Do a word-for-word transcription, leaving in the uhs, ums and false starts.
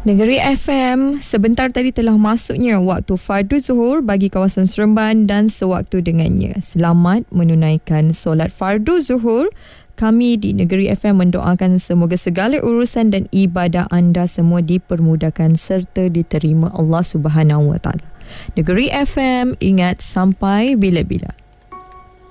Negeri F M, sebentar tadi telah masuknya waktu fardu zuhur bagi kawasan Seremban dan sewaktu dengannya. Selamat menunaikan solat fardu zuhur. Kami di Negeri F M mendoakan semoga segala urusan dan ibadah anda semua dipermudahkan serta diterima Allah Subhanahu Wa Taala. Negeri F M, ingat sampai bila-bila.